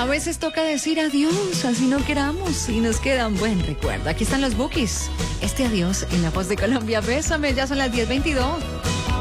A veces toca decir adiós, así no queramos, y nos queda un buen recuerdo. Aquí están los Bukis. Este adiós en La Voz de Colombia. Bésame, ya son las 10:22.